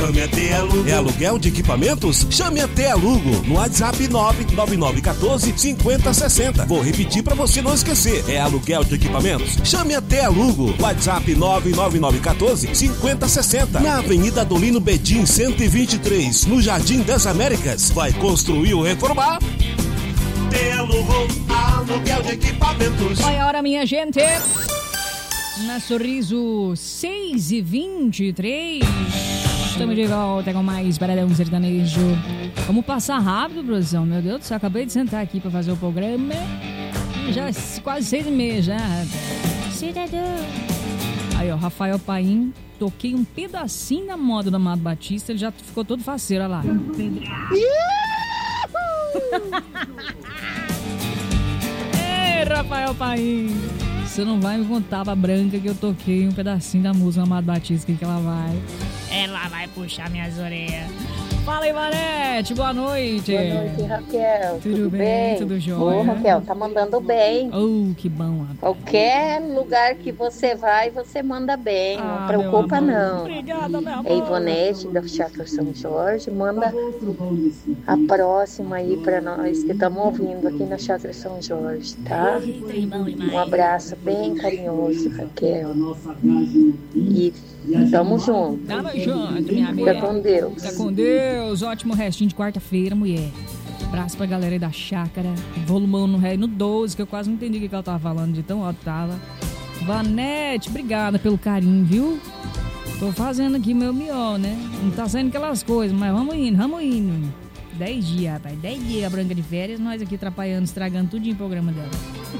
Chame até Alugo. É aluguel de equipamentos? Chame até Alugo. No WhatsApp 99914-5060. Vou repetir pra você não esquecer. É aluguel de equipamentos? Chame até Alugo. WhatsApp 99914-5060. Na Avenida Adolino Bedim 123, no Jardim das Américas. Vai construir ou reformar? Até Alugo. Aluguel de equipamentos. Olha a hora, minha gente. Na Sorriso 6h23. Estamos de volta com mais Paradão Sertanejo. Vamos passar rápido, produção. Meu Deus do céu, acabei de sentar aqui pra fazer o programa. Já quase 6h30 já. Cidadão. Aí, ó, Rafael Paim. Toquei um pedacinho da moda do Amado Batista. Ele já ficou todo faceiro, olha lá. Ei, Rafael Paim. Você não vai me contar pra Branca que eu toquei um pedacinho da música do Amado Batista, que ela vai. Ela vai puxar minhas orelhas. Fala, Ivanete, boa noite. Boa noite, Raquel. Tudo bem? Tudo jóia? Ô, Raquel, tá mandando bem. Oh, que bom, rapaz. Qualquer lugar que você vai, você manda bem. Não preocupa, não. Obrigada, meu amor. É Ivonete, da Chácara São Jorge. Manda a próxima aí pra nós que estamos ouvindo aqui na Chácara São Jorge, tá? Um abraço bem carinhoso, Raquel. E tamo junto. Tamo junto, minha amiga. Fica com Deus. Fica com Deus. Ótimo restinho de quarta-feira, mulher. Abraço pra galera aí da chácara. Volumão no ré no 12, que eu quase não entendi o que ela tava falando, de tão alto tava. Vanete, obrigada pelo carinho, viu? Tô fazendo aqui meu melhor, né? Não tá saindo aquelas coisas, mas vamos indo. 10 dias, rapaz. 10 dias a Branca de férias, nós aqui atrapalhando, estragando tudinho o programa dela.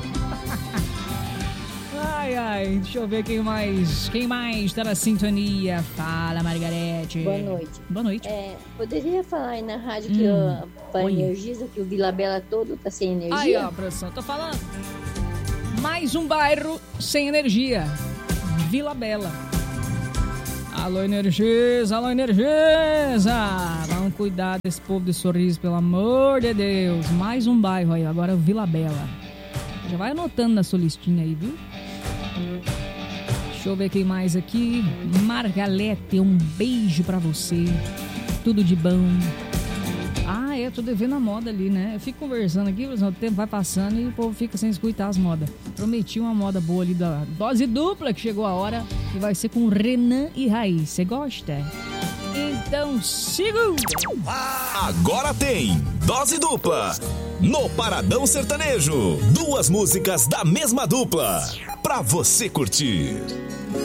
Ai, deixa eu ver quem mais tá na sintonia. Fala, Margarete. Boa noite. Boa noite. Poderia falar aí na rádio que a Energisa, que o Vila Bela todo tá sem energia? Aí, ó, produção, tô falando. Mais um bairro sem energia. Vila Bela. Alô, Energisa, alô, Energisa. Vamos cuidar desse povo de Sorriso, pelo amor de Deus. Mais um bairro aí, agora Vila Bela. Já vai anotando na sua listinha aí, viu? Deixa eu ver quem mais aqui. Margalete, um beijo pra você. Tudo de bom. Tô devendo a moda ali, né? Eu fico conversando aqui, mas o tempo vai passando e o povo fica sem escutar as modas. Prometi uma moda boa ali da Dose Dupla, que chegou a hora, que vai ser com Renan e Raiz. Você gosta? Então, segura! Agora tem Dose Dupla no Paradão Sertanejo. 2 músicas da mesma dupla pra você curtir.